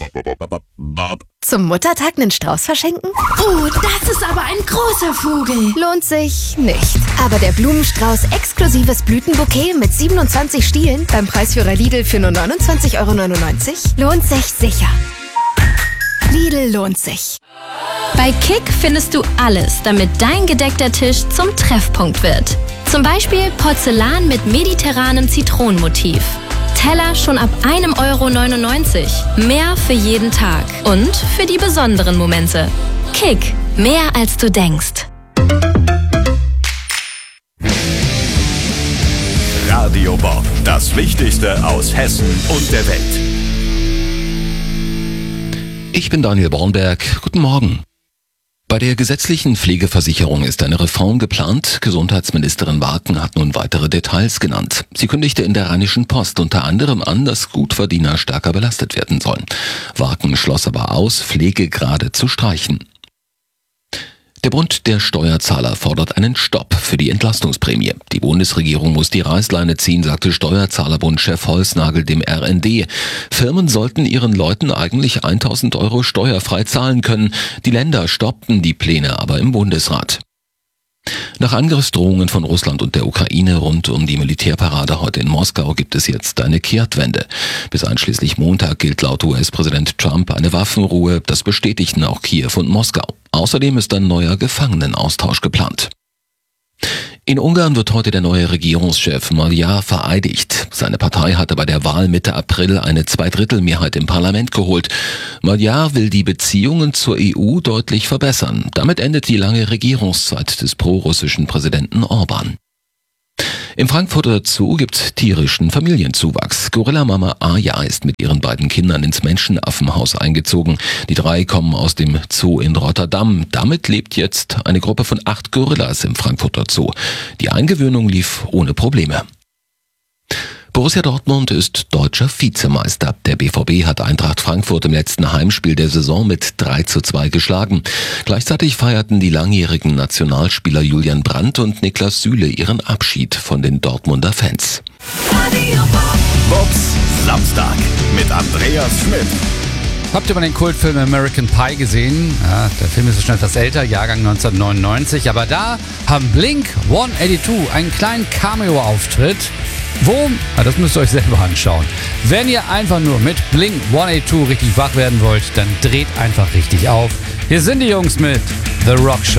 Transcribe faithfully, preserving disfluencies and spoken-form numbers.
Zum Muttertag einen Strauß verschenken? Oh, das ist aber ein großer Vogel. Lohnt sich nicht. Aber der Blumenstrauß exklusives Blütenbouquet mit siebenundzwanzig Stielen beim Preisführer Lidl für nur neunundzwanzig Euro neunundneunzig lohnt sich sicher. Lidl lohnt sich. Bei Kick findest du alles, damit dein gedeckter Tisch zum Treffpunkt wird. Zum Beispiel Porzellan mit mediterranem Zitronenmotiv. Teller schon ab einem Euro neunundneunzig. Mehr für jeden Tag und für die besonderen Momente. Kick, mehr als du denkst. Radio Bob, das Wichtigste aus Hessen und der Welt. Ich bin Daniel Bornberg. Guten Morgen. Bei der gesetzlichen Pflegeversicherung ist eine Reform geplant. Gesundheitsministerin Waken hat nun weitere Details genannt. Sie kündigte in der Rheinischen Post unter anderem an, dass Gutverdiener stärker belastet werden sollen. Waken schloss aber aus, Pflegegrade zu streichen. Der Bund der Steuerzahler fordert einen Stopp für die Entlastungsprämie. Die Bundesregierung muss die Reißleine ziehen, sagte Steuerzahlerbund-Chef Holznagel dem R N D. Firmen sollten ihren Leuten eigentlich tausend Euro steuerfrei zahlen können. Die Länder stoppten die Pläne aber im Bundesrat. Nach Angriffsdrohungen von Russland und der Ukraine rund um die Militärparade heute in Moskau gibt es jetzt eine Kehrtwende. Bis einschließlich Montag gilt laut U S-Präsident Trump eine Waffenruhe. Das bestätigten auch Kiew und Moskau. Außerdem ist ein neuer Gefangenenaustausch geplant. In Ungarn wird heute der neue Regierungschef Magyar vereidigt. Seine Partei hatte bei der Wahl Mitte April eine Zweidrittelmehrheit im Parlament geholt. Magyar will die Beziehungen zur E U deutlich verbessern. Damit endet die lange Regierungszeit des prorussischen Präsidenten Orban. Im Frankfurter Zoo gibt's tierischen Familienzuwachs. Gorillamama Aja ist mit ihren beiden Kindern ins Menschenaffenhaus eingezogen. Die drei kommen aus dem Zoo in Rotterdam. Damit lebt jetzt eine Gruppe von acht Gorillas im Frankfurter Zoo. Die Eingewöhnung lief ohne Probleme. Borussia Dortmund ist deutscher Vizemeister. Der B V B hat Eintracht Frankfurt im letzten Heimspiel der Saison mit drei zu zwei geschlagen. Gleichzeitig feierten die langjährigen Nationalspieler Julian Brandt und Niklas Süle ihren Abschied von den Dortmunder Fans. Bobs Samstag mit Andreas Schmidt. Habt ihr mal den Kultfilm American Pie gesehen? Ja, der Film ist schon etwas älter, Jahrgang neunzehnhundertneunundneunzig. Aber da haben Blink hundertzweiundachtzig einen kleinen Cameo-Auftritt. Wo? Na, das müsst ihr euch selber anschauen. Wenn ihr einfach nur mit Blink hundertzweiundachtzig richtig wach werden wollt, dann dreht einfach richtig auf. Hier sind die Jungs mit The Rock Show.